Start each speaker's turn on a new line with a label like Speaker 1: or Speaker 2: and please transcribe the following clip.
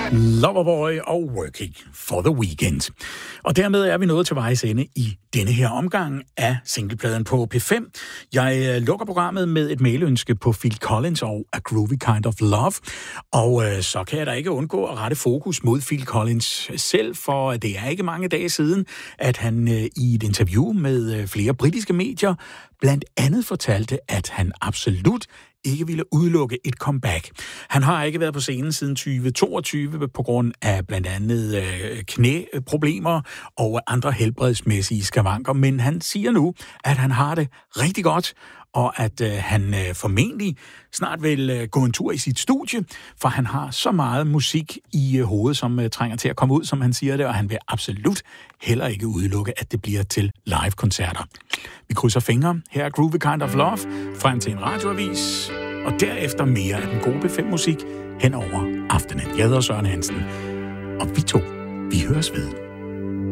Speaker 1: Loverboy og Working for the Weekend. Og dermed er vi nået til vejs ende i denne her omgang af singlepladen på P5. Jeg lukker programmet med et mailønske på Phil Collins og A Groovy Kind of Love. Og så kan jeg da ikke undgå at rette fokus mod Phil Collins selv, for det er ikke mange dage siden, at han i et interview med flere britiske medier blandt andet fortalte, at han absolut ikke ville udelukke et comeback. Han har ikke været på scenen siden 2022 på grund af blandt andet knæproblemer og andre helbredsmæssige skavanker, men han siger nu, at han har det rigtig godt, og at han formentlig snart vil gå en tur i sit studie, for han har så meget musik i hovedet, som trænger til at komme ud, som han siger det, og han vil absolut heller ikke udelukke, at det bliver til live-koncerter. Vi krydser fingre. Her er Groovy Kind of Love, frem til en radioavis, og derefter mere af den gode P5-musik hen over aftenen. Jeg hedder Søren Hansen, og vi høres ved.